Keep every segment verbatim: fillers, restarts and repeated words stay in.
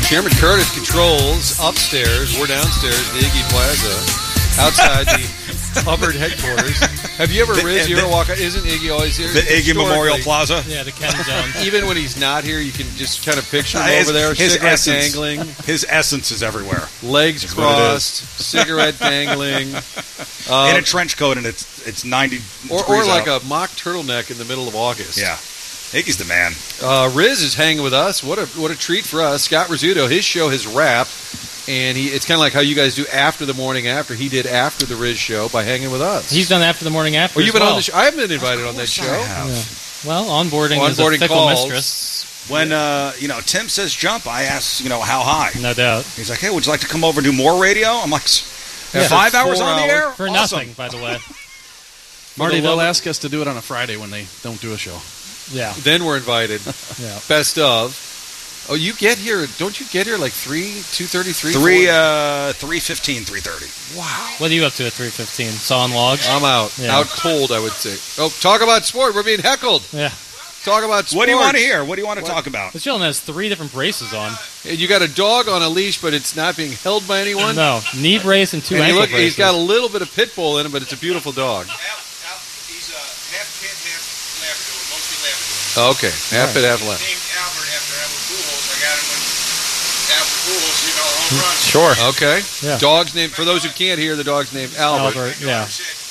Chairman Curtis controls upstairs. We're downstairs, the Iggy Plaza, outside the Hubbard headquarters. Have you ever, the, Riz, you ever walk out? Isn't Iggy always here? The Iggy Memorial Plaza? Yeah, the Ken Zone. Even when he's not here, you can just kind of picture him his, over there, his cigarette essence, dangling. His essence is everywhere. Legs That's crossed, cigarette dangling. Um, in a trench coat, and it's it's ninety Or, degrees or like out. a mock turtleneck in the middle of August. Yeah. Iggy's the man. Uh, Riz is hanging with us. What a what a treat for us. Scott Rizzuto, his show has wrapped. And he, it's kind of like how you guys do after the morning after. He did after the Riz show by hanging with us. He's done after the morning after. Oh, you've as been well. on the show. I haven't been invited on that show. Yeah. Well, onboarding, onboarding is a fickle calls. mistress. When uh, you know Tim says jump, I ask you know how high. No doubt. He's like, hey, would you like to come over and do more radio? I'm like, Yeah. five For hours four on the hours. air For Awesome. nothing, by the way. Marty, the they'll love- ask us to do it on a Friday when they don't do a show. Yeah. Then we're invited. Yeah. Best of. Oh, you get here. Don't you get here like three, two thirty, three, Three, four? uh, three fifteen, three thirty. Wow. What are you up to at three fifteen? Sawing logs? I'm out. Yeah. Out cold, I would say. Oh, talk about sport. We're being heckled. Yeah. Talk about sports. What do you want to hear? What do you want to What? talk about? This gentleman has three different braces on. You got a dog on a leash, but it's not being held by anyone. No. Knee brace and two and he ankle look, braces. he's got a little bit of pit bull in him, but it's a beautiful dog. He's a half pit, half Labrador, mostly Labrador. Okay, half pit, half left. Named Albert after Albert Pujols. I got him when Albert Pujols, you know, home run. Sure. Okay. Yeah. Dog's name, for those who can't hear, the dog's name Albert. Albert, yeah.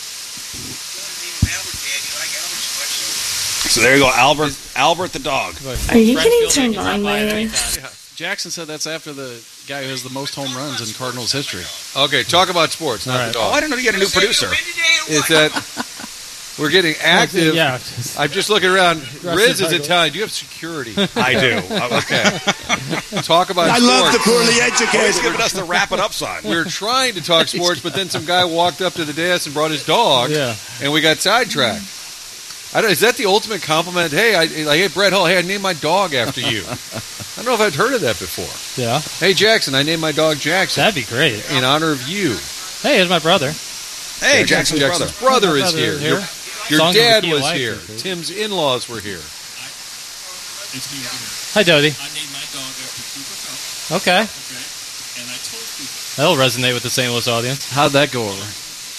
So there you go, Albert. Albert the dog. Are you getting turned on by this? Jackson said that's after the guy who has the most home runs in Cardinals history. Okay, talk about sports, not All the Oh, dog. I didn't know you had a new producer. Is that we're getting active? Yeah. I'm just looking around. Riz is title. Italian. Do you have security? I do. Okay. Talk about I sports. love the poorly Always educated. giving us the wrap it up sign. We were trying to talk sports, but then some guy walked up to the desk and brought his dog, Yeah. and we got sidetracked. I don't, is that the ultimate compliment? Hey, I, like, hey, Brett Hull, hey, I named my dog after you. I don't know if I'd heard of that before. Yeah. Hey, Jackson, I named my dog Jackson That'd be great. in honor of you. Hey, here's my brother. Hey, Jackson's brother. Jackson's brother My is brother here. is Your, here. your Songs of dad the Key was Life here. is here. Tim's in-laws were here. Hi, Dodie. I named my dog after Cooper Cup, Okay. okay? And I told people, That'll resonate with the Saint Louis audience. How'd that go over? and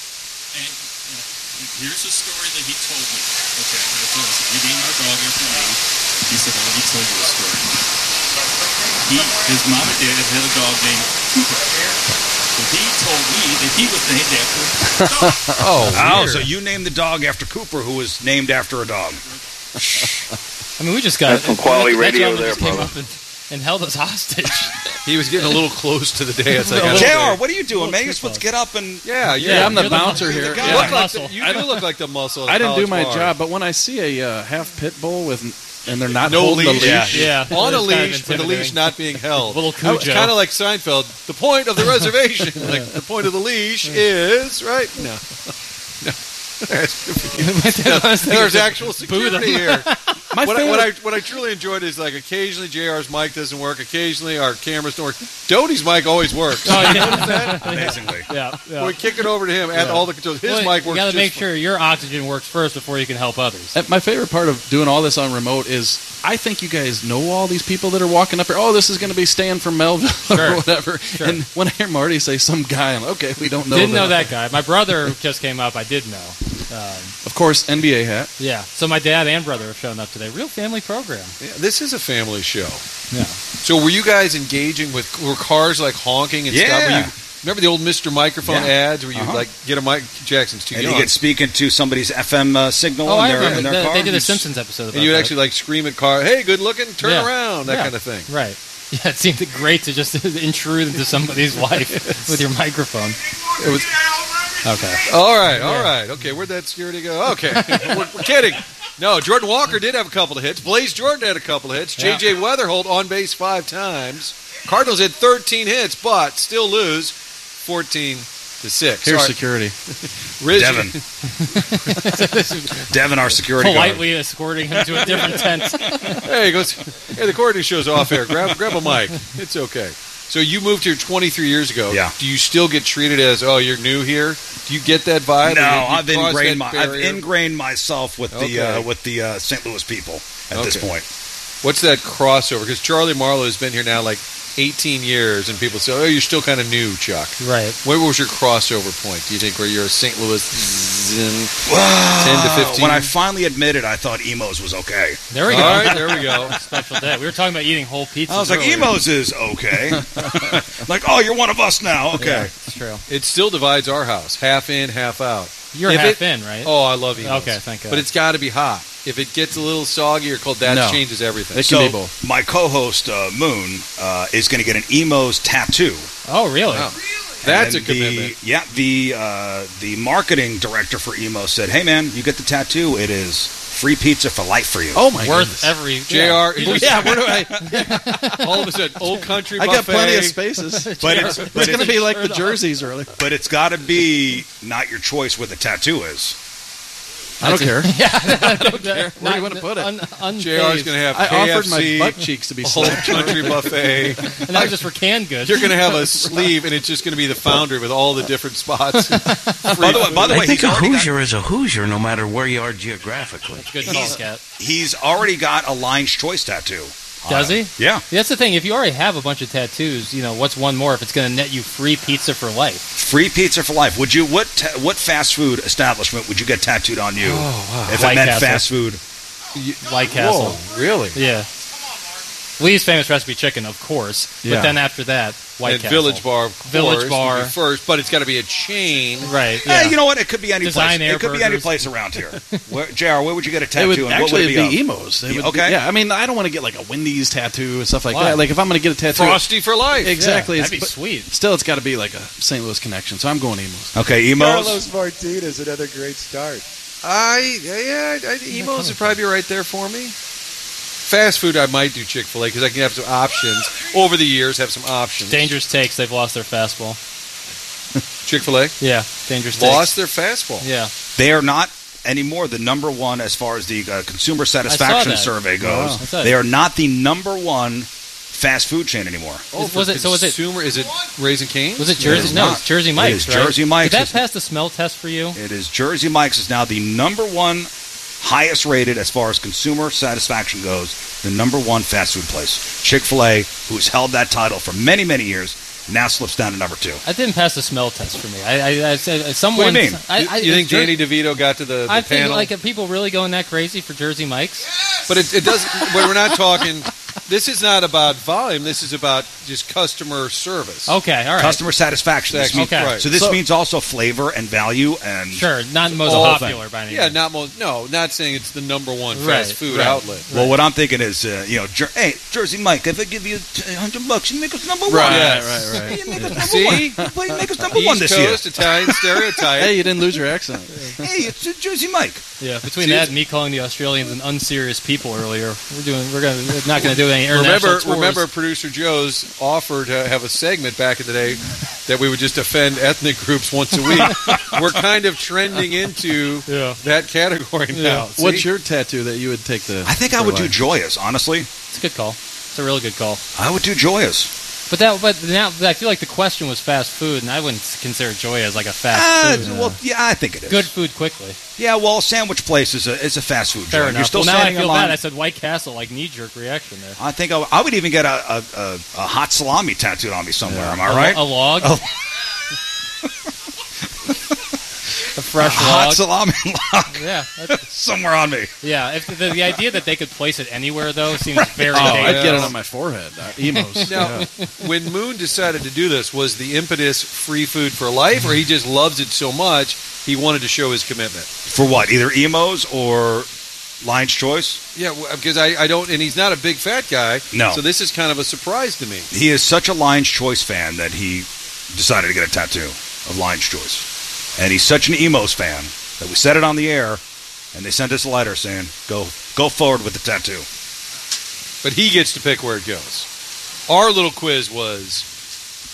uh, here's a story that he told me. Okay, I told him, I said, we named our dog after you. He said, well, let me tell you a story. He, his mom and dad had a dog named Cooper. So he told me that he was named after a dog. Oh, Oh, weird. so you named the dog after Cooper, who was named after a dog. I mean, we just got That's some quality that, that radio gentleman there, just came brother. up and, and held us hostage. He was getting a little close to the dance. I gotta J say. R, what are you doing, man? You're supposed to get up and... Yeah, you Yeah, I'm the you're the bouncer muscle. here. You're the You guy. look like muscle. the, you do look like the muscle. of I didn't do college my bar. job, but when I see a uh, half pit bull with, and they're not No holding leash. the leash, Yeah. On a It's kind of leash, with the leash intimidating. not being held. Little Kind Cujo. of like Seinfeld. The point of the reservation, like the point of the leash is right. No, no. There's actual security here. My What I, favorite, what I what I truly enjoyed is like occasionally J R's mic doesn't work. Occasionally our cameras don't work. Doty's mic always works. Oh, yeah. Notice that? Amazingly. Yeah. yeah. We kick it over to him at Yeah. all the controls. His Well, mic you works. got to just make fine. sure your oxygen works first before you can help others. Uh, my favorite part of doing all this on remote is I think you guys know all these people that are walking up here. Oh, this is going to be Stan from Melville Sure. or whatever. Sure. And when I hear Marty say some guy, I'm okay. We don't know. Didn't know that. that guy. My brother just came up. I did know. Um, Of course, N B A hat. yeah. So my dad and brother have shown up today. Real family program. Yeah, this is a family show. Yeah. So were you guys engaging with were cars like honking and stuff? Were Yeah. you, remember the old Mister Microphone Yeah. ads where you Uh-huh. like get a mic? Jackson's too And young. you get speaking to somebody's F M uh, signal Oh, in I their, in remember. their The- car. they did a You- Simpsons episode about and you would that. actually like scream at car, "Hey, good looking, turn Yeah. around," that Yeah. kind of thing. Right. Yeah, it seemed great to just intrude into somebody's life with your microphone. It was Okay. all right, all right, okay. Where'd that security go? Okay, we're, we're kidding. No, Jordan Walker did have a couple of hits. Blaze Jordan had a couple of hits. Yeah. J J Weatherholt on base five times. Cardinals had thirteen hits, but still lose fourteen to six. Here's All right, security. Riz, Devin. Devin, our security guard. Politely escorting him to a different tent. Hey, he goes, hey, the coordinating show's off air. Grab, grab a mic. It's okay. So you moved here twenty-three years ago. Yeah. Do you still get treated as, oh, you're new here? Do you get that vibe? No, Or you- you I've cross ingrained that my, I've barrier? ingrained myself with the Okay. uh, with the uh, Saint Louis people at this Okay. point. What's that crossover? Because Charlie Marlowe has been here now like eighteen years, and people say, "Oh, you're still kind of new, Chuck." Right. What was your crossover point? Do you think where you're a Saint Louis in Wow. ten to fifteen? When I finally admitted I thought Emos was okay. There we go. All right, there we go. Special day. We were talking about eating whole pizzas. I was like, earlier. Emos is okay. Like, oh, you're one of us now. Okay. Yeah, it's true. It still divides our house, half in, half out. You're If half it- in, right? Oh, I love emos. Okay, thank God. But it's got to be hot. If it gets a little soggy or cold, that No. changes everything. It can So be both. my co-host uh, Moon uh, is going to get an Emos tattoo. Oh, really? Wow. That's And a commitment. The, yeah, the uh, the marketing director for Emos said, "Hey, man, you get the tattoo. It is free pizza for life for you." Oh my Worth goodness. every J R, Yeah. it Yeah, where do I? all of a sudden, Old Country I got Buffet. plenty of spaces. But it's It's but going to it's, be like the jerseys earlier. but it's got to be not your choice where the tattoo is. I don't care. I don't care. Where do you want to put it? Un, un- J R's going to have I K F offered my C, butt cheeks to be Old slapped. Country Buffet. and that was just for canned goods. You're going to have a sleeve, and it's just going to be the founder with all the different spots. By the way, by the way, I think he's a already, got, Hoosier is a Hoosier no matter where you are geographically. Good call, he's- Cat. he's already got a Lion's Choice tattoo. on Does him. he? Yeah. That's the thing. If you already have a bunch of tattoos, you know, what's one more if it's going to net you free pizza for life? Free pizza for life. Would you what ta- what fast food establishment would you get tattooed on you if White it meant Castle. fast food? White Castle. Whoa, really? Yeah. Lee's famous recipe chicken, of course. Yeah. But then after that, White and Castle. Village Bar, of Village course, Bar. would be first, but it's got to be a chain. Right. Yeah. Yeah. you know what? It could be any Design place. Air It could be any Burgers. place around here. Where, J R, where would you get a It tattoo? would and what actually would it be, be? of? emos. They would Okay. be- yeah, I mean, I don't want to get like a Wendy's tattoo and stuff like Why? that. Like if I'm going to get a tattoo, Frosty for life. exactly. Yeah, it's- that'd be but sweet. Still, it's got to be like a Saint Louis connection. So I'm going emos. Okay, emos. Carlos Martinez, another great start. I yeah, I, emos would probably be right there for me. Fast food, I might do Chick-fil-A because I can have some options. Over the years, have some options. Dangerous Takes, they've lost their fastball. Chick-fil-A Yeah, Dangerous lost Takes. their fastball. Yeah. They are not anymore the number one as far as the uh, consumer satisfaction that. survey goes. Wow. I saw They it. are not the number one fast food chain anymore. Oh, Is- for was it- so was it- consumer? Is it Raising Cane's? Was it It Jersey? is No, not. it's Jersey It Mike's, is right? Jersey Mike's. Did that It's- pass the smell test for you? It is Jersey Mike's is now the number one highest rated as far as consumer satisfaction goes, the number one fast food place. Chick-fil-A, who's held that title for many, many years, now slips down to number two. I didn't pass the smell test for me. I, I, I said someone. What do you mean? I, You, I, you think Jer- Danny DeVito got to the, the I think panel? like are people really going that crazy for Jersey Mike's? But it, it doesn't. But we're not talking. This is not about volume. This is about just customer service. Okay, all right. Customer satisfaction. This means- Okay. Right. So this So- means also flavor and value and Sure, not the most All popular by any Yeah, means. not most. No, not saying it's the number one Right, fast food right. outlet. Well, what I'm thinking is, uh, you know, Jer- hey, Jersey Mike, if I give you a hundred bucks, you make us number one. Right, Yes. right, right. You make us number See? one. Well, you make us number East one this Coast Italian stereotype. Hey, you didn't lose your accent. year. Hey, it's uh, Jersey Mike. Yeah, between See, that and me calling the Australians an unserious people earlier, we're doing. We're gonna we're not going to do any international Remember, tours. remember, producer Joe's offered to have a segment back in the day that we would just offend ethnic groups once a week. We're kind of trending into Yeah. that category now. See? What's your tattoo that you would take the? I think I for would do life? Joyous, honestly. It's a good call. It's a really good call. I would do Joyous. But that, but now I feel like the question was fast food, and I wouldn't consider Joy as like a fast Uh, food. well, yeah, I think it is. Good food quickly. Yeah, well, a sandwich place is a, is a fast food Fair joint. enough. You're still well, now I standing in feel line. bad. I said White Castle, like knee jerk reaction there. I think I, w- I would even get a, a, a, a hot salami tattooed on me somewhere. Am I A- right? A, log. Oh. A fresh A hot log. salami log Yeah, that's, somewhere on me. yeah. If the, the idea that they could place it anywhere though seems very Oh, I'd dangerous. get it on my forehead. Uh, emos. Now, Yeah. when Moon decided to do this, was the impetus free food for life, or he just loves it so much he wanted to show his commitment? For what? Either emos or Lion's Choice? Yeah, w- because I, I don't, and he's not a big fat guy. No. So this is kind of a surprise to me. He is such a Lion's Choice fan that he decided to get a tattoo of Lion's Choice. And he's such an emos fan that we said it on the air, and they sent us a letter saying, go go forward with the tattoo. But he gets to pick where it goes. Our little quiz was,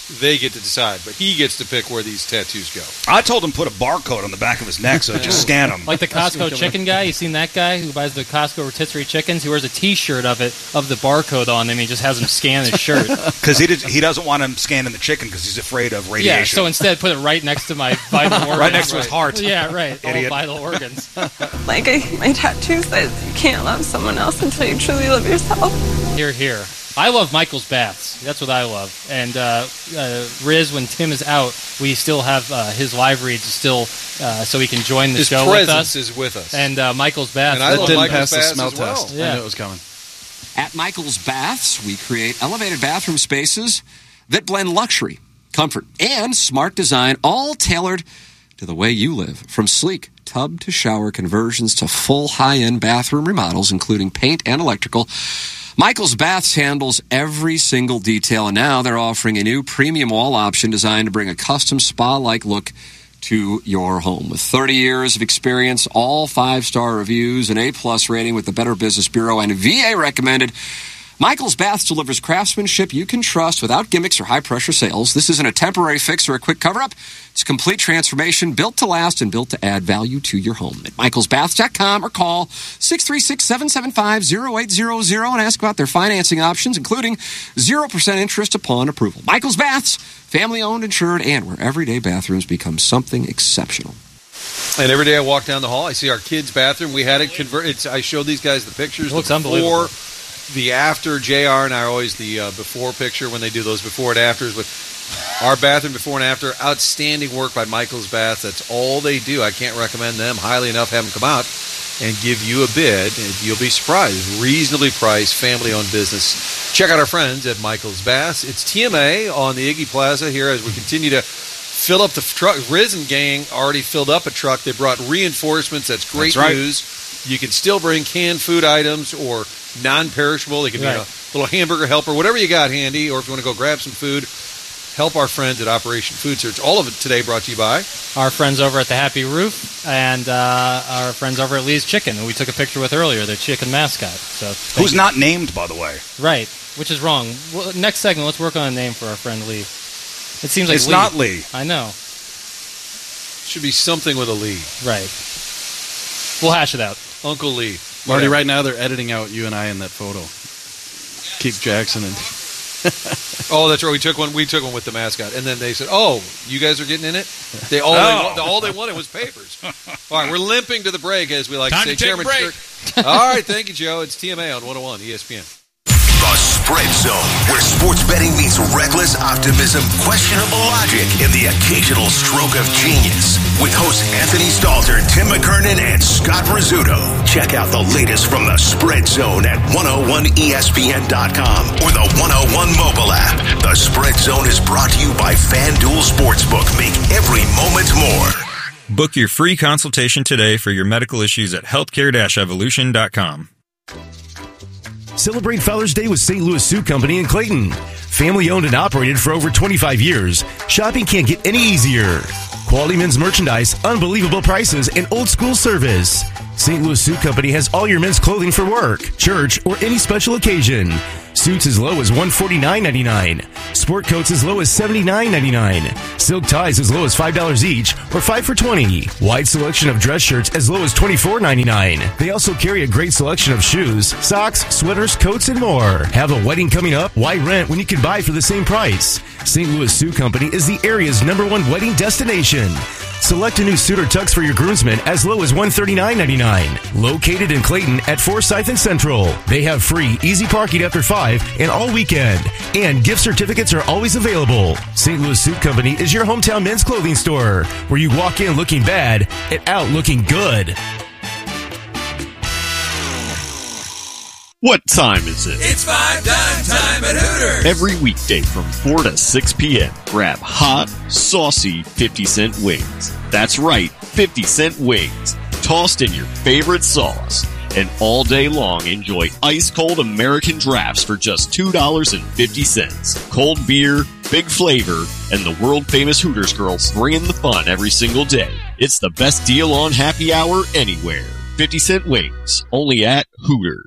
they get to decide. But he gets to pick where these tattoos go. I told him put a barcode on the back of his neck so just scan him. Like the Costco chicken guy. You seen that guy who buys the Costco rotisserie chickens? He wears a T-shirt of it, of the barcode on him. He just has him scan his shirt. Because he, did, he doesn't want him scanning the chicken because he's afraid of radiation. Yeah, so instead put it right next to my vital organs. Right next to his heart. Yeah, right. Idiot. All vital organs. Like, I, my tattoo says you can't love someone else until you truly love yourself. Here, here. I love Michael's Baths. That's what I love. And uh, uh, Riz, when Tim is out, we still have uh, his live reads still, uh, so he can join the His show with us. presence is with us. And uh, Michael's Baths. And I That love didn't Michael's pass the Baths smell as well. test. Yeah. I knew it was coming. At Michael's Baths, we create elevated bathroom spaces that blend luxury, comfort, and smart design, all tailored to the way you live. From sleek tub to shower conversions to full high-end bathroom remodels, including paint and electrical, Michael's Baths handles every single detail, and now they're offering a new premium wall option designed to bring a custom spa-like look to your home. With thirty years of experience, all five-star reviews, an A-plus rating with the Better Business Bureau, and V A recommended, Michael's Baths delivers craftsmanship you can trust without gimmicks or high-pressure sales. This isn't a temporary fix or a quick cover-up. It's a complete transformation, built to last and built to add value to your home. At michaels baths dot com or call six three six, seven seven five, zero eight zero zero and ask about their financing options, including zero percent interest upon approval. Michael's Baths, family-owned, insured, and where everyday bathrooms become something exceptional. And every day I walk down the hall, I see our kids' bathroom. We had it converted. I showed these guys the pictures. It looks the unbelievable. Before, the after. J R and I are always the uh, before picture when they do those before and afters. With our bathroom before and after, outstanding work by Michael's Baths. That's all they do. I can't recommend them highly enough. Have them come out and give you a bid. And you'll be surprised. Reasonably priced, family-owned business. Check out our friends at Michael's Baths. It's T M A on the Iggy Plaza here as we continue to fill up the truck. Riz and gang already filled up a truck. They brought reinforcements. That's great That's right. news. You can still bring canned food items or non-perishable. They can be Right. a little hamburger helper, whatever you got handy, or if you want to go grab some food, help our friends at Operation Food Search. All of it today brought to you by Our friends over at the Happy Roof and uh, our friends over at Lee's Chicken, who we took a picture with earlier, their chicken mascot. So thank Who's you. not named, by the way. Right, which is wrong. Well, next segment, let's work on a name for our friend Lee. It seems like It's Lee. not Lee. I know. should be something with a Lee. Right. We'll hash it out. Uncle Lee. Marty, Whatever. right now they're editing out you and I in that photo. Keith Jackson and Oh, that's right. We took one. We took one with the mascot, and then they said, "Oh, you guys are getting in it." They all Oh. they, wa- all they wanted was papers. All right, we're limping to the break, as we like Time to say. to take a Chairman break. Strick- All right, thank you, Joe. It's T M A on one oh one E S P N. The Spread Zone, where sports betting meets reckless optimism, questionable logic, and the occasional stroke of genius. With hosts Anthony Stalter, Tim McKernan, and Scott Rizzuto. Check out the latest from the Spread Zone at one oh one E S P N dot com or the one oh one mobile app. The Spread Zone is brought to you by FanDuel Sportsbook. Make every moment more. Book your free consultation today for your medical issues at healthcare dash evolution dot com. Celebrate Father's Day with Saint Louis Suit Company in Clayton. Family owned and operated for over twenty-five years, shopping can't get any easier. Quality men's merchandise, unbelievable prices, and old school service. Saint Louis Suit Company has all your men's clothing for work, church, or any special occasion. Suits as low as one hundred forty-nine ninety-nine. Sport coats as low as seventy-nine ninety-nine. Silk ties as low as five dollars each or five for twenty. Wide selection of dress shirts as low as twenty-four ninety-nine. They also carry a great selection of shoes, socks, sweaters, coats, and more. Have a wedding coming up? Why rent when you can buy for the same price? Saint Louis Suit Company is the area's number one wedding destination. Select a new suit or tux for your groomsmen as low as one hundred thirty-nine ninety-nine. Located in Clayton at Forsyth and Central. They have free, easy parking after five and all weekend. And gift certificates are always available. Saint Louis Suit Company is your hometown men's clothing store, where you walk in looking bad and out looking good. What time is it? It's five dime time at Hooters. Every weekday from four to six p.m. Grab hot, saucy fifty cent wings. That's right, fifty cent wings. Tossed in your favorite sauce. And all day long, enjoy ice-cold American drafts for just two dollars and fifty cents. Cold beer, big flavor, and the world-famous Hooters girls bringing the fun every single day. It's the best deal on happy hour anywhere. fifty cent wings, only at Hooters.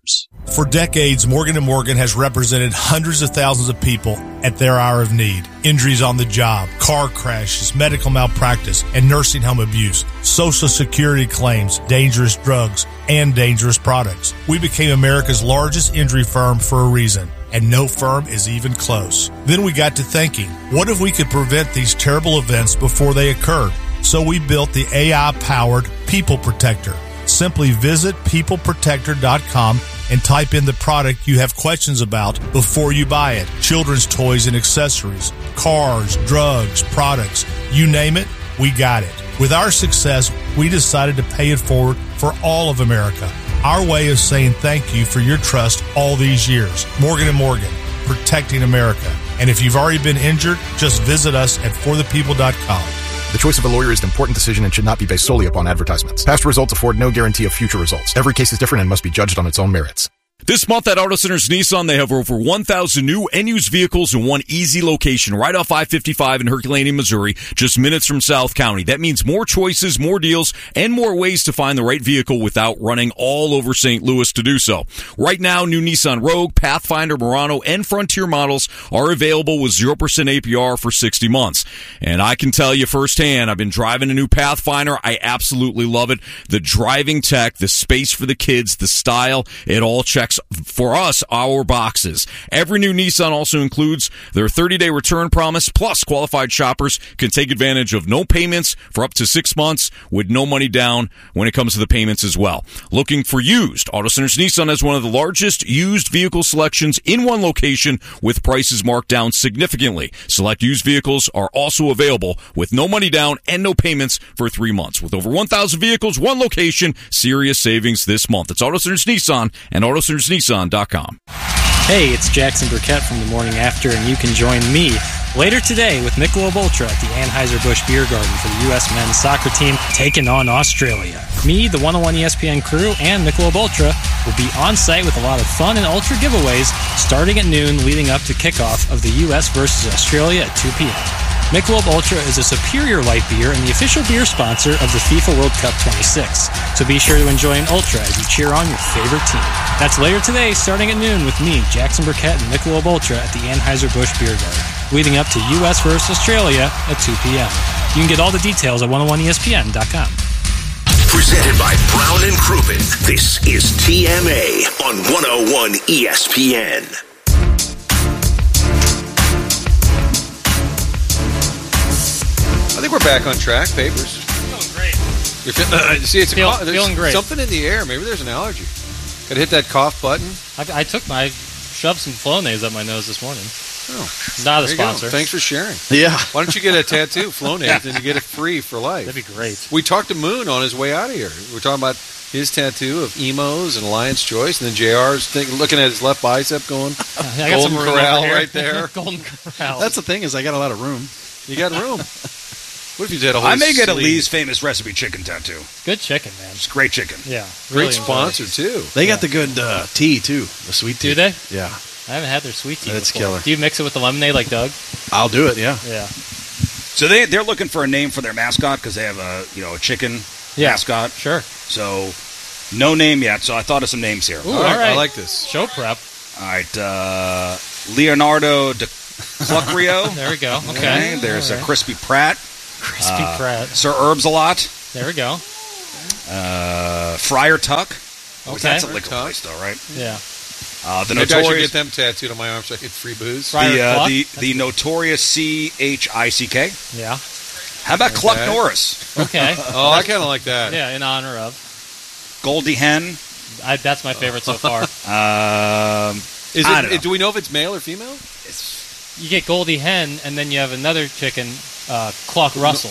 For decades, Morgan and Morgan has represented hundreds of thousands of people at their hour of need. Injuries on the job, car crashes, medical malpractice, and nursing home abuse, Social Security claims, dangerous drugs, and dangerous products. We became America's largest injury firm for a reason, and no firm is even close. Then we got to thinking, what if we could prevent these terrible events before they occurred? So we built the A I-powered People Protector. Simply visit people protector dot com and type in the product you have questions about before you buy it. Children's toys and accessories, cars, drugs, products, you name it, we got it. With our success, we decided to pay it forward for all of America. Our way of saying thank you for your trust all these years. Morgan and Morgan, protecting America. And if you've already been injured, just visit us at for the people dot com. The choice of a lawyer is an important decision and should not be based solely upon advertisements. Past results afford no guarantee of future results. Every case is different and must be judged on its own merits. This month at Auto Centers Nissan, they have over one thousand new and used vehicles in one easy location right off I fifty-five in Herculaneum, Missouri, just minutes from South County. That means more choices, more deals, and more ways to find the right vehicle without running all over Saint Louis to do so. Right now, new Nissan Rogue, Pathfinder, Murano, and Frontier models are available with zero percent A P R for sixty months. And I can tell you firsthand, I've been driving a new Pathfinder. I absolutely love it. The driving tech, the space for the kids, the style, it all checks for us, our boxes. Every new Nissan also includes their thirty-day return promise, plus qualified shoppers can take advantage of no payments for up to six months with no money down when it comes to the payments as well. Looking for used? Auto Centers Nissan has one of the largest used vehicle selections in one location with prices marked down significantly. Select used vehicles are also available with no money down and no payments for three months. With over one thousand vehicles, one location, serious savings this month. It's Auto Centers Nissan and Auto Centers Nissan dot com. Hey, it's Jackson Burkett from The Morning After, and you can join me later today with Michelob Ultra at the Anheuser-Busch Beer Garden for the U S men's soccer team taking on Australia. Me, the one oh one E S P N crew, and Michelob Ultra will be on site with a lot of fun and Ultra giveaways starting at noon leading up to kickoff of the U S versus Australia at two p.m. Michelob Ultra is a superior light beer and the official beer sponsor of the FIFA World Cup twenty-six. So be sure to enjoy an Ultra as you cheer on your favorite team. That's later today, starting at noon with me, Jackson Burkett, and Michelob Ultra at the Anheuser-Busch Beer Garden, leading up to U S versus Australia at two p.m. You can get all the details at one oh one E S P N dot com. Presented by Brown and Crouppen. This is T M A on one oh one E S P N. I think we're back on track, Papers. Feeling great. You're fe- uh, see, it's a Feel, cough. There's feeling great. something in the air. Maybe there's an allergy. Got to hit that cough button. I, I took my shoved some Flonase up my nose this morning. Oh, it's not a there you go. sponsor. Thanks for sharing. Yeah. Why don't you get a tattoo, Flonase, and you get it free for life? That'd be great. We talked to Moon on his way out of here. We're talking about his tattoo of emos and Lion's Choice, and then J R's think, looking at his left bicep going, I got Golden some room Corral over here. right there. Golden Corral. That's the thing is I got a lot of room. You got room. What if you did a whole I may get a sleeve? Lee's Famous Recipe chicken tattoo. Good chicken, man. It's great chicken. Yeah. Great really sponsor, too. They got the good uh, tea, too. The sweet tea. Do they? Yeah. I haven't had their sweet tea That's before. killer. Do you mix it with the lemonade like Doug? I'll do it, yeah. Yeah. So they they're looking for a name for their mascot because they have a you know a chicken Yeah. mascot. Sure. So no name yet. So I thought of some names here. Ooh, all right. I like this. Show prep. All right, uh, Leonardo DiCaprio. There we go. Okay. Okay, there's All a right. Crispy Pratt. Crispy Uh, Pratt. Sir Herbs a lot. There we go. Uh, Friar Tuck. Oh, Okay. That's a liquor place, though, right? Yeah. Uh, the Maybe I should notorious, get them tattooed on my arm so I get free booze. Friar the, uh, Cluck? the the notorious C H I C K. Yeah. How about Cluck Okay. Norris? Okay. Oh, I kind of like that. Yeah, in honor of. Goldie Hen. I, that's my favorite so far. Um, Is I it? don't know. Do we know if it's male or female? You get Goldie Hen, and then you have another chicken, uh, Cluck Russell.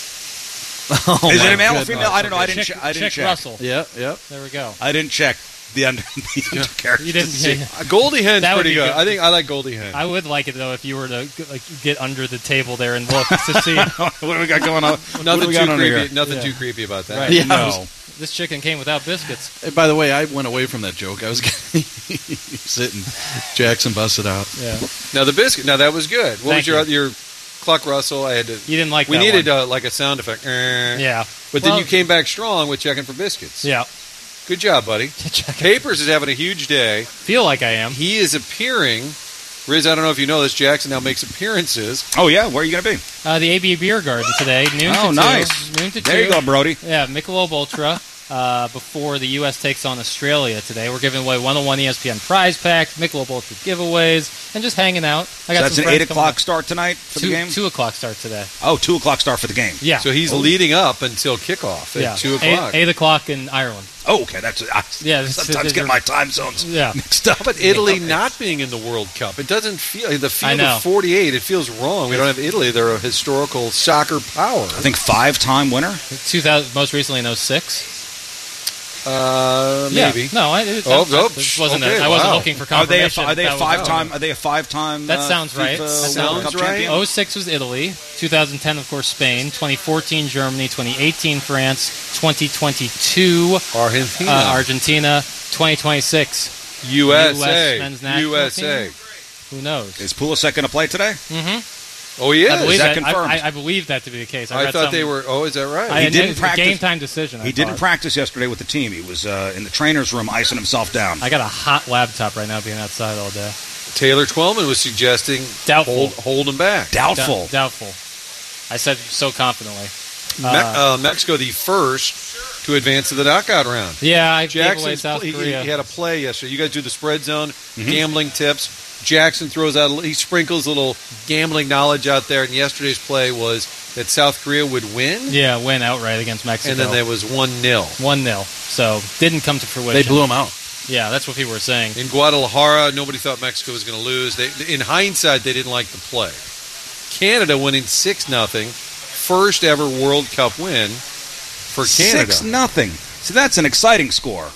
Oh, Is it my a male or goodness. female? I don't know. I didn't. Chick, che- I didn't Chick check. Russell. Yep, yep. There we go. I didn't check the under the under characters. You didn't. to see. yeah, Uh, Goldie Hen's That would pretty be good. good. I think I like Goldie Hen. I would like it though if you were to like get under the table there and look to see. What do we got going on? What do nothing we too got under creepy. here? Nothing Yeah. too creepy about that. Right. Yeah, No. I was- This chicken came without biscuits. Hey, by the way, I went away from that joke. I was getting sitting. Jackson busted out. Yeah. Now the biscuit. Now that was good. What Thank was your you. your Cluck Russell? I had to. You didn't like We that needed one. uh, like a sound effect. Eh. Yeah. But Well, then you came back strong with checking for biscuits. Yeah. Good job, buddy. Capers is having a huge day. Feel like I am. He is appearing. Riz, I don't know if you know this. Jackson now makes appearances. Oh, yeah? Where are you going to be? Uh, the A B Beer Garden today, noon Oh, to nice. two. Noon to There two. you go, Brody. Yeah, Michelob Ultra. Uh, before the U S takes on Australia today, we're giving away one oh one E S P N prize packs, Michelob Ultra giveaways, and just hanging out. I got So that's some an friends eight coming o'clock up. start tonight for two, the game? Two o'clock start today. Oh, two o'clock start for the game. Yeah. So he's Oh. leading up until kickoff at Yeah, two eight, o'clock. eight o'clock in Ireland. Oh, okay. That's I Yeah, this- sometimes this- get my time zones Yeah. mixed up. But Italy not being in the World Cup, it doesn't feel the field know. of forty-eight. It feels wrong. We don't have Italy. They're a historical soccer power. I think five-time winner. two thousand, most recently in oh six. Uh, Yeah. maybe. No, I, it, Oh, that, oh, this wasn't okay, a, I wasn't wow. looking for Are they a, confirmation. are they a that was- five-time? Are they a five-time? That uh, sounds right. FIFA That World sounds Cup right. champion? oh six was Italy, two thousand ten, of course, Spain, twenty fourteen, Germany, twenty eighteen, France, twenty twenty-two, Argentina. uh, Argentina, twenty twenty-six, U S A. U S men's national U S A. team. Who knows? Is Pulisic going to play today? Mm-hmm. Oh, he is. I believe Is that that, confirmed? I, I, I believe that to be the case. I, I read thought some- they were. Oh, is that right? I, He it didn't was practice- a game time decision. I He didn't thought. practice yesterday with the team. He was uh, in the trainer's room icing himself down. I got a hot laptop right now being outside all day. Taylor Twellman was suggesting Doubtful. hold, hold him back. Doubtful. Dou- doubtful. I said so confidently. Me- uh, Mexico, the first to advance to the knockout round. Yeah, I gave away Jackson, South he, Korea. he had a play yesterday. You guys do the spread zone, Mm-hmm. gambling tips. Jackson throws out, he sprinkles a little gambling knowledge out there. And yesterday's play was that South Korea would win, Yeah, win outright against Mexico. and then there was one nil. one nil. So didn't come to fruition. They blew them out. Yeah, that's what people were saying. In Guadalajara, nobody thought Mexico was going to lose. They, in hindsight, they didn't like the play. Canada winning six nothing, first ever World Cup win for Canada. Six nothing. So that's an exciting score.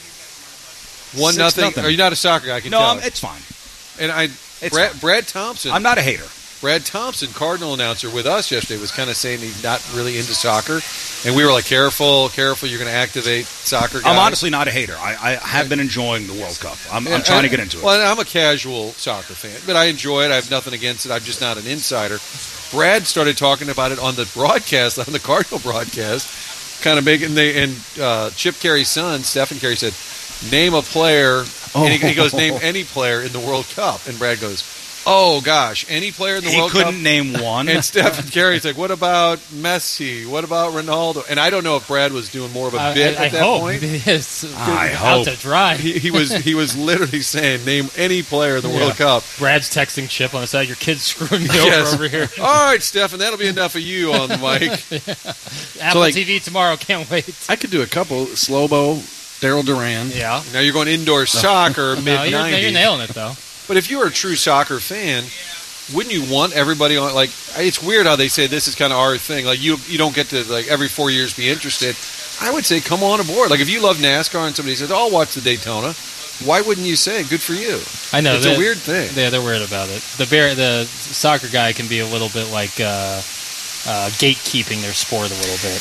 One six nothing. nothing. Are you not a soccer guy? I can No, tell. I'm, it's fine. and I, It's Brad, fine. Brad Thompson. I'm not a hater. Brad Thompson, Cardinal announcer with us yesterday, was kind of saying he's not really into soccer, and we were like, "Careful, careful! You're going to activate soccer guys." I'm honestly not a hater. I, I have been enjoying the World Cup. I'm, I'm trying to get into it. Well, I'm a casual soccer fan, but I enjoy it. I have nothing against it. I'm just not an insider. Brad started talking about it on the broadcast, on the Cardinal broadcast, kind of making they and uh, Chip Carey's son, Stephen Carey, said, "Name a player," and he, he goes, "Name any player in the World Cup," and Brad goes, "Oh gosh, any player in the He World couldn't Cup?" name one. And Stephen Carey's like, "What about Messi? What about Ronaldo?" And I don't know if Brad was doing more of a I, bit I, I at that hope point. it is. I out hope. to dry. He, he was he was literally saying, "Name any player in the Yeah. World Cup." Brad's texting Chip on the side. Your kid's screwing me Yes. over over here. All right, Stefan, that'll be enough of you on the mic. Apple like- T V tomorrow. Can't wait. I could do a couple. Slobo, Daryl Duran. Yeah. Now you're going indoor soccer, No, mid you're, nineties. you're nailing it though. But if you were a true soccer fan, wouldn't you want everybody on? Like, it's weird how they say this is kind of our thing. Like, you you don't get to like every four years be interested. I would say come on aboard. Like, if you love NASCAR and somebody says, "Oh, I'll watch the Daytona," why wouldn't you say, "Good for you"? I know It's they're- a weird thing. Yeah, they're weird about it. The bear, the soccer guy can be a little bit like uh, uh, gatekeeping their sport a little bit,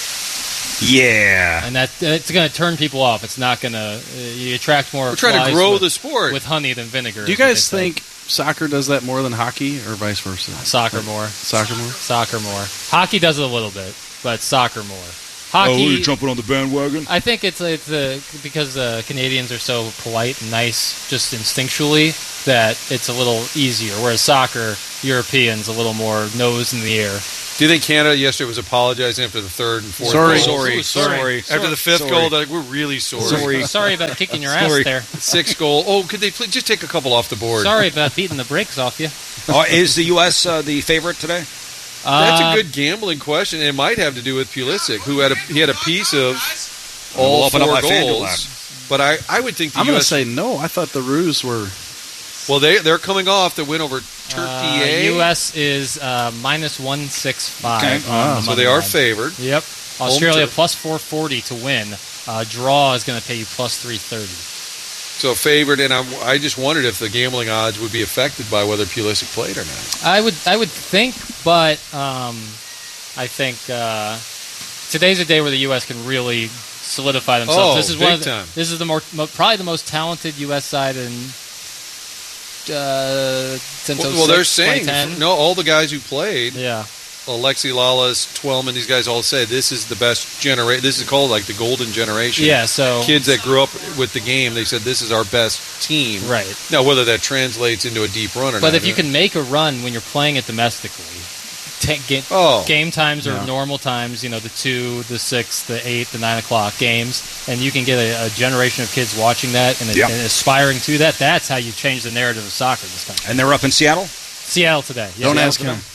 Yeah. and that it's going to turn people off. It's not going to. Uh, you attract more. We're trying to flies grow with, the sport. with honey than vinegar. Do you is what they guys say. think soccer does that more than hockey, or vice versa? Soccer more. Soccer more. Soccer more. Hockey does it a little bit, but soccer more. Oh, Hockey. you jumping on the bandwagon? I think it's it's uh, because uh, Canadians are so polite and nice, just instinctually, that it's a little easier. Whereas soccer, Europeans a little more nose in the air. Do you think Canada yesterday was apologizing after the third and fourth Sorry. goals? Sorry. Sorry. After the fifth Sorry. goal, they're like, we're really sorry. Sorry. Sorry about kicking your Sorry. ass there. Sixth goal. Oh, could they please just take a couple off the board? Sorry about beating the brakes off you. Oh, is the U S uh, the favorite today? That's Uh, a good gambling question. It might have to do with Pulisic, who had a he had a piece of We'll all open four up my FanDuel goals. But I, I would think the I'm U going to S say no. I thought the Roos were. well they they're coming off the win over Turkey. Uh, eh? U S is uh, minus one six five. Okay. on the so money they are line. favored. Yep. Australia turf. plus four forty to win. Uh, draw is going to pay you plus three thirty. So favored, and I, I just wondered if the gambling odds would be affected by whether Pulisic played or not. I would I would think, but um, I think uh, today's a day where the U S can really solidify themselves. Oh, this is big one of the, time. This is the more mo- probably the most talented U S side in uh, since Well, well, they're oh six, saying twenty ten. no. All the guys who played, Yeah, Alexi Lalas, Twellman, these guys all say this is the best generation. This is called like the golden generation. Yeah, so kids that grew up with the game, they said this is our best team. Right. Now, whether that translates into a deep run or but not. But if you can make a run when you're playing it domestically, t- game, oh. game times are yeah. normal times, you know, the two, the six, the eight, the nine o'clock games, and you can get a, a generation of kids watching that and, yep. and aspiring to that. That's how you change the narrative of soccer this country. And they're up in Seattle? Seattle today. Yeah, Don't Seattle ask today. him.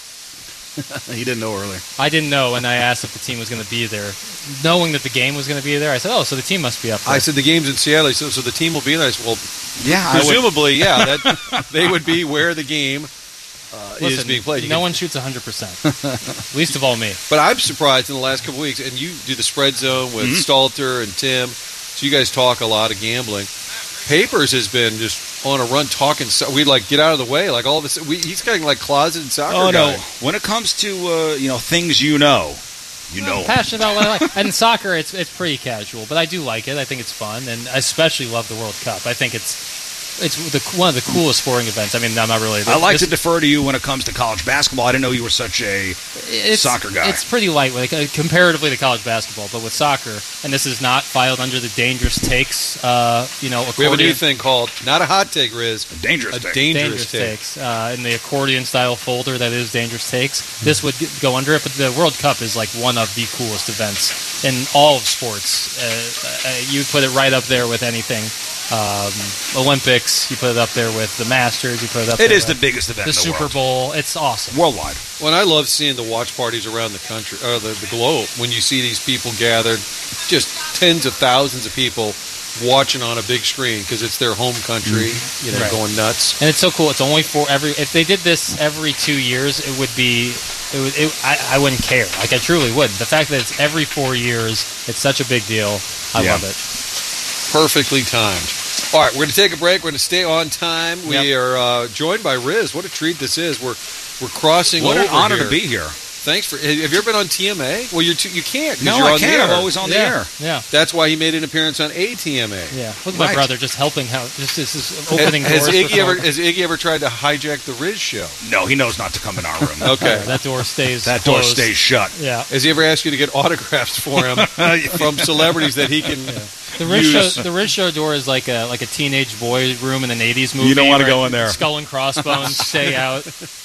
He didn't know earlier. I didn't know, and I asked if the team was going to be there. Knowing that the game was going to be there, I said, oh, so the team must be up there. I said, the game's in Seattle. He said, so the team will be there. I said, well, yeah, presumably, yeah, that they would be where the game uh, Listen, is being played. You no can, one shoots one hundred percent, least of all me. But I'm surprised in the last couple of weeks, and you do the spread zone with mm-hmm. Stalter and Tim, so you guys talk a lot of gambling. Papers has been just on a run talking. So we'd like get out of the way, like all of this. We, he's getting like closet and soccer. Oh guy. no! When it comes to uh, you know things you know, you know. I'm passionate about what I like. And in soccer, it's it's pretty casual, but I do like it. I think it's fun, and I especially love the World Cup. I think it's it's the, one of the coolest sporting events. I mean, I'm not really. I like this, to defer to you when it comes to college basketball. I didn't know you were such a it's, soccer guy. It's pretty lightweight uh, comparatively to college basketball, but with soccer, and this is not filed under the dangerous takes. Uh, you know, we have a new thing called not a hot take, Riz, a dangerous, a take. dangerous, dangerous take. takes uh, in the accordion style folder that is dangerous takes. This would go under it, but the World Cup is like one of the coolest events in all of sports. Uh, uh, you put it right up there with anything. Um, Olympics, you put it up there with the Masters, you put it up it there is with the biggest event the in the Super world. Bowl. It's awesome. Worldwide. Well, and I love seeing the watch parties around the country, or the, the globe, when you see these people gathered, just tens of thousands of people watching on a big screen because it's their home country, mm-hmm. you know, right. going nuts. And it's so cool. It's only for every. If they did this every two years, it would be. It would. It, I, I wouldn't care. Like I truly wouldn't. The fact that it's every four years, it's such a big deal. I yeah. love it. Perfectly timed. All right, we're going to take a break. We're going to stay on time. We yep. are uh, joined by Riz. What a treat this is. We're we're crossing what over an honor here. to be here. Thanks for. Have you ever been on T M A? Well, you're too, you can't. No, you're I on can't. The I'm air. always on the yeah. air. Yeah. That's why he made an appearance on A T M A. Yeah. Look at right. my brother just helping out. Just this is opening has, doors. Has Iggy for ever has Iggy ever tried to hijack the Riz show? No, he knows not to come in our room. Okay, yeah, that door stays. That closed. door stays shut. Yeah. Has he ever asked you to get autographs for him from celebrities that he can? Yeah. The Riz use? show, the Riz show door is like a like a teenage boy room in an eighties movie. You don't want to right? go in there. Skull and crossbones, stay out.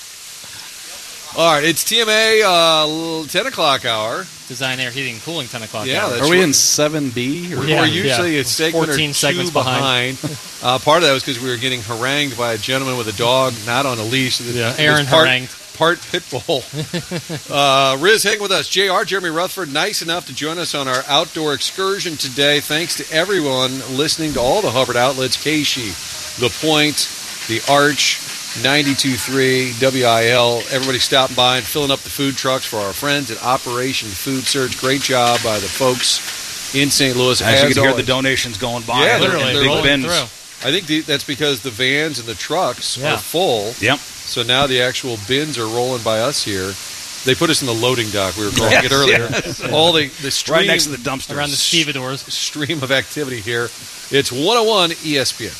All right, it's T M A uh, ten o'clock hour. Design, air, heating, cooling, ten o'clock Yeah, hour. that's Are we what- in seven B? Or Yeah, We're usually yeah. a segment fourteen or two segments behind. behind. uh, part of that was because we were getting harangued by a gentleman with a dog not on a leash. Yeah, It was Aaron part, harangued. Part pit bull. uh, Riz, hang with us. J R, Jeremy Rutherford, nice enough to join us on our outdoor excursion today. Thanks to everyone listening to all the Hubbard outlets, Casey, The Point, The Arch, ninety-two point three, W I L. Everybody stopping by and filling up the food trucks for our friends at Operation Food Surge. Great job by the folks in Saint Louis. As you As can hear the always. donations going by. Yeah, in they're- Literally, they're big rolling bins. through. I think the, that's because the vans and the trucks Yeah. are full. Yep. So now the actual bins are rolling by us here. They put us in the loading dock. We were calling Yes, it earlier. yes. All the, the stream, Right next to the dumpster. Around the stevedores. stream of activity here. It's one oh one E S P N.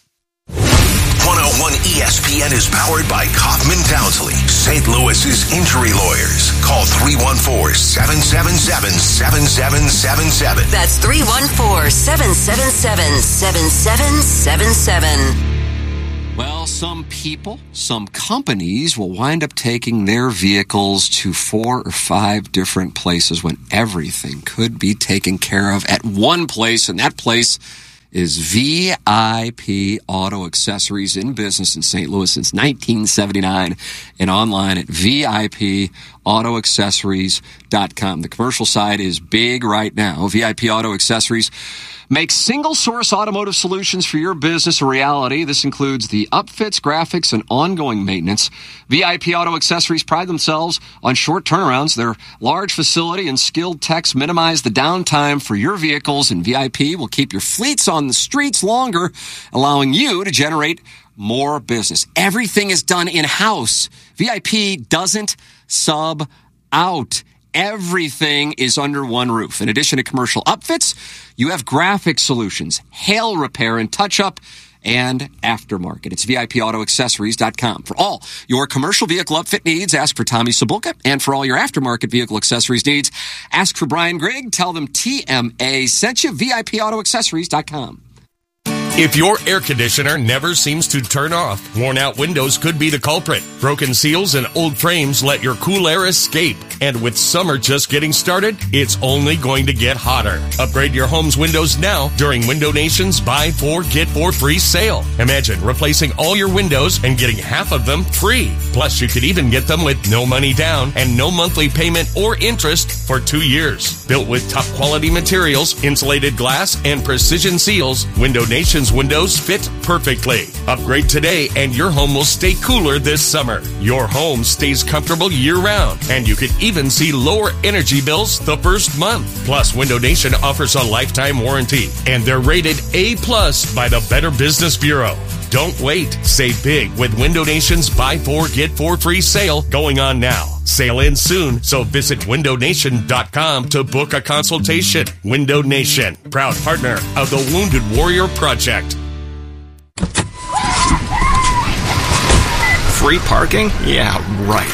one oh one E S P N is powered by Kaufman Townsley, Saint Louis's injury lawyers. Call three one four, seven seven seven, seven seven seven seven. That's three one four, seven seven seven, seven seven seven seven. Well, some people, some companies will wind up taking their vehicles to four or five different places when everything could be taken care of at one place, and that place is V I P Auto Accessories, in business in Saint Louis since nineteen seventy-nine and online at V I P auto accessories dot com. The commercial side is big right now. V I P Auto Accessories makes single-source automotive solutions for your business a reality. This includes the upfits, graphics, and ongoing maintenance. V I P Auto Accessories pride themselves on short turnarounds. Their large facility and skilled techs minimize the downtime for your vehicles, and V I P will keep your fleets on the streets longer, allowing you to generate more business. Everything is done in-house. V I P doesn't sub out. Everything is under one roof. In addition to commercial upfits, you have graphic solutions, hail repair and touch-up, and aftermarket. It's V I P auto accessories dot com. For all your commercial vehicle upfit needs, ask for Tommy Sabulka. And for all your aftermarket vehicle accessories needs, ask for Brian Grigg. Tell them T M A sent you, V I P auto accessories dot com. If your air conditioner never seems to turn off, worn-out windows could be the culprit. Broken seals and old frames let your cool air escape. And with summer just getting started, it's only going to get hotter. Upgrade your home's windows now during Window Nation's Buy Four, Get Four Free sale. Imagine replacing all your windows and getting half of them free. Plus, you could even get them with no money down and no monthly payment or interest for two years. Built with top-quality materials, insulated glass, and precision seals, Window Nation's windows fit perfectly. Upgrade today and your home will stay cooler this summer. Your home stays comfortable year-round, and you could even see lower energy bills the first month. Plus, Window Nation offers a lifetime warranty, and they're rated A plus by the Better Business Bureau. Don't wait. Save big with Window Nation's Buy Four, Get Four Free sale going on now. Sale ends soon, so visit window nation dot com to book a consultation. Window Nation, proud partner of the Wounded Warrior Project. Free parking? Yeah, right.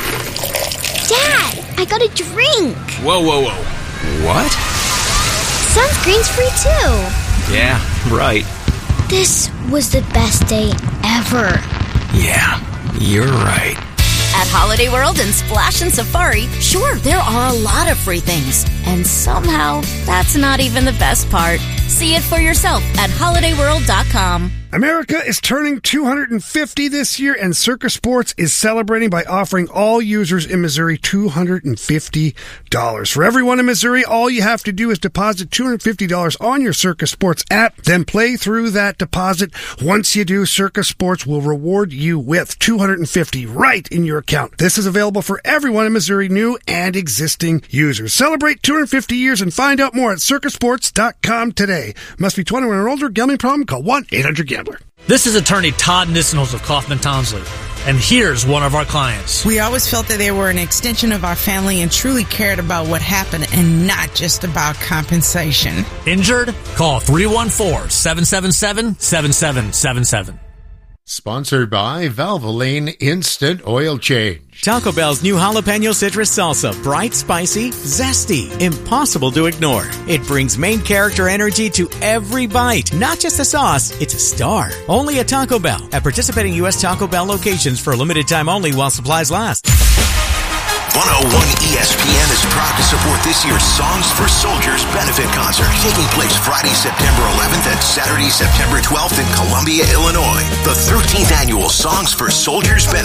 Dad, I got a drink. Whoa, whoa, whoa. What? Sunscreen's free too. Yeah, right. This was the best day ever. Yeah, you're right. At Holiday World and Splash and Safari, sure, there are a lot of free things. And somehow, that's not even the best part. See it for yourself at holiday world dot com. America is turning two hundred fifty this year, and Circus Sports is celebrating by offering all users in Missouri two hundred fifty dollars. For everyone in Missouri, all you have to do is deposit two hundred fifty dollars on your Circus Sports app, then play through that deposit. Once you do, Circus Sports will reward you with two hundred fifty dollars right in your account. This is available for everyone in Missouri, new and existing users. Celebrate two hundred fifty years and find out more at circus sports dot com today. Must be twenty-one or older. Gambling problem? Call one eight hundred gambler. This is attorney Todd Nissenholz of Kaufman Townsley, and here's one of our clients. We always felt that they were an extension of our family and truly cared about what happened and not just about compensation. Injured? Call three one four, seven seven seven, seven seven seven seven. Sponsored by Valvoline Instant Oil Change. Taco Bell's new jalapeno citrus salsa. Bright, spicy, zesty, impossible to ignore. It brings main character energy to every bite. Not just a sauce, it's a star. Only at Taco Bell. At participating U S Taco Bell locations for a limited time only while supplies last. one oh one E S P N is proud to support this year's Songs for Soldiers benefit concert, taking place Friday, September eleventh and Saturday, September twelfth in Columbia, Illinois. The thirteenth annual Songs for Soldiers benefit